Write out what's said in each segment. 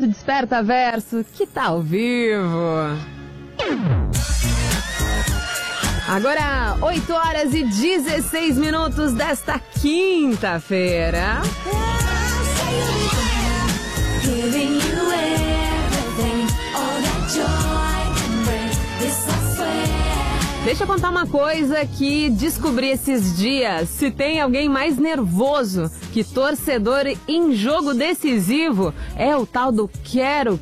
Desperta Verso, que tá ao vivo. Agora, 8h16 desta quinta-feira. Deixa eu contar uma coisa que descobri esses dias. Se tem alguém mais nervoso que torcedor em jogo decisivo, é o tal do quero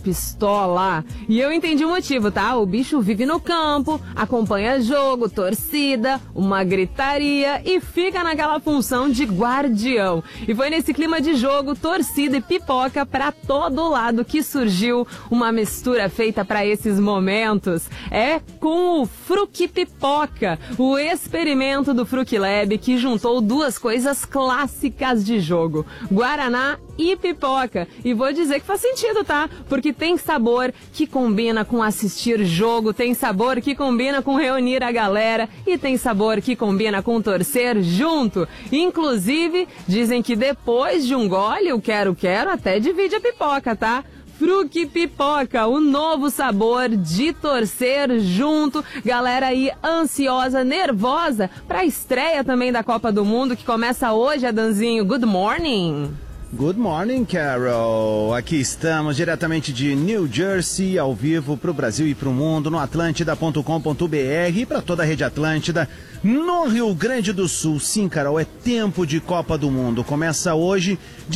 pistola. E eu entendi o motivo, tá? O bicho vive no campo, acompanha jogo, torcida, uma gritaria e fica naquela função de guardião. E foi nesse clima de jogo, torcida e pipoca pra todo lado que surgiu uma mistura feita pra esses momentos. É com o Fruc Pipoca, o experimento do Fruc Lab que juntou duas coisas clássicas de jogo, Guaraná e pipoca. E vou dizer que faz sentido, tá? Porque tem sabor que combina com assistir jogo, tem sabor que combina com reunir a galera e tem sabor que combina com torcer junto. Inclusive, dizem que depois de um gole, o quero até divide a pipoca, tá? Fruc Pipoca, o novo sabor de torcer junto. Galera aí ansiosa, nervosa pra estreia também da Copa do Mundo, que começa hoje, Adanzinho. Good morning! Good morning, Carol. Aqui estamos diretamente de New Jersey, ao vivo para o Brasil e para o mundo, no atlântida.com.br e para toda a rede Atlântida, no Rio Grande do Sul. Sim, Carol, é tempo de Copa do Mundo. Começa hoje,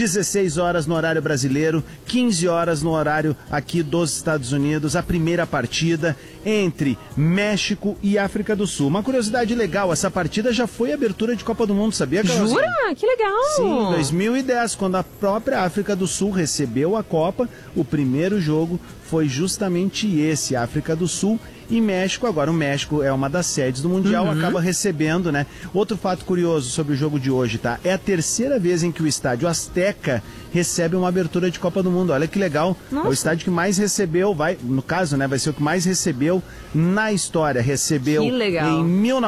16 horas no horário brasileiro, 15 horas no horário aqui dos Estados Unidos, a primeira partida entre México e África do Sul. Uma curiosidade legal, essa partida já foi abertura de Copa do Mundo, sabia, Carol? Jura? Que legal! Sim, 2010, quando a própria África do Sul recebeu a Copa, o primeiro jogo foi justamente esse, África do Sul e México. Agora o México é uma das sedes do Mundial, acaba recebendo, né? Outro fato curioso sobre o jogo de hoje, tá? É a terceira vez em que o estádio Azteca recebe uma abertura de Copa do Mundo. Olha que legal. Nossa. É o estádio que mais recebeu, no caso, né, vai ser o que mais recebeu na história. Recebeu em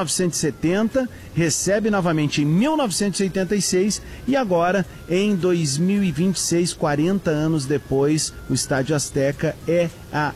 1970, recebe novamente em 1986 e agora em 2026, 40 anos depois, o estádio Azteca é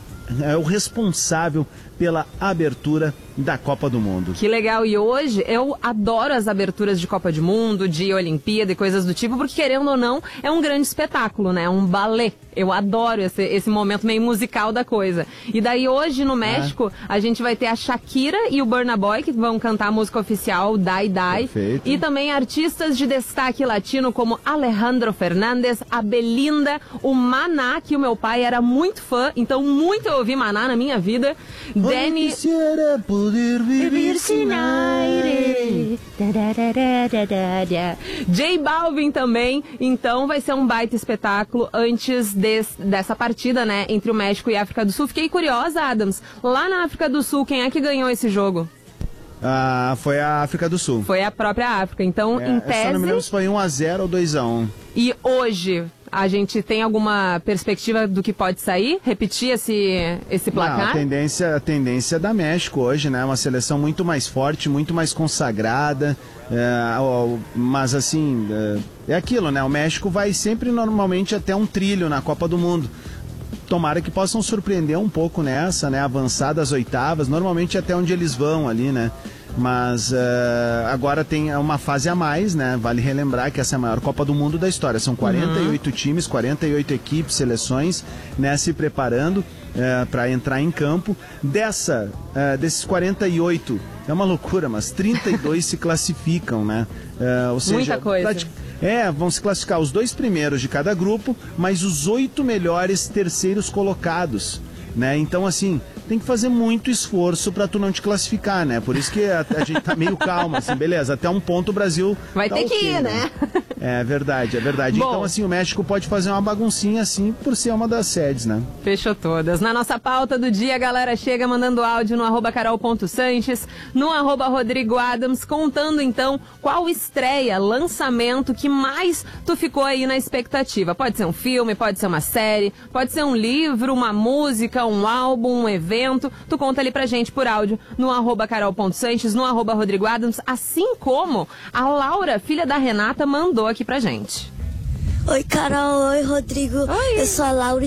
o responsável pela abertura da Copa do Mundo. Que legal, e hoje eu adoro as aberturas de Copa do Mundo, de Olimpíada e coisas do tipo, porque querendo ou não, é um grande espetáculo, né? É um balé. Eu adoro esse momento meio musical da coisa. E daí hoje no México, a gente vai ter a Shakira e o Burna Boy, que vão cantar a música oficial Die Die. Perfeito. E também artistas de destaque latino como Alejandro Fernández, a Belinda, o Maná, que o meu pai era muito fã, então muito eu ouvi Maná na minha vida. Dani... Quisiera poder vivir sin aire. J Balvin também, então vai ser um baita espetáculo antes dessa partida, né, entre o México e a África do Sul. Fiquei curiosa, Adams, lá na África do Sul, quem é que ganhou esse jogo? Foi a África do Sul. Foi a própria África, então em tese... Eu não me lembro se foi 1-0 ou 2-1. E hoje... A gente tem alguma perspectiva do que pode sair? Repetir esse placar? Não, a tendência da México hoje, né? Uma seleção muito mais forte, muito mais consagrada. Mas assim, é aquilo, né? O México vai sempre normalmente até um trilho na Copa do Mundo. Tomara que possam surpreender um pouco nessa, né? Avançar das oitavas, normalmente até onde eles vão ali, né? Mas agora tem uma fase a mais, né? Vale relembrar que essa é a maior Copa do Mundo da história. São 48 times, 48 equipes, seleções, né? Se preparando para entrar em campo. Desses 48, é uma loucura, mas 32 se classificam, né? Ou seja, muita coisa. Vão se classificar os 2 primeiros de cada grupo, mas os 8 melhores terceiros colocados, né? Então, assim, tem que fazer muito esforço pra tu não te classificar, né? Por isso que a gente tá meio calmo, assim, beleza, até um ponto o Brasil vai ter que ir, né? É verdade. Bom, então, assim, o México pode fazer uma baguncinha, assim, por ser uma das sedes, né? Fechou todas. Na nossa pauta do dia, a galera chega mandando áudio no @carol.sanches, no @Rodrigo Adams, contando, então, qual estreia, lançamento que mais tu ficou aí na expectativa. Pode ser um filme, pode ser uma série, pode ser um livro, uma música, um álbum, um evento. Tu conta ali pra gente por áudio no @carol.sanches, no @Rodrigo Adams, assim como a Laura, filha da Renata, mandou aqui pra gente. Oi, Carol. Oi, Rodrigo. Oi. Eu sou a Laura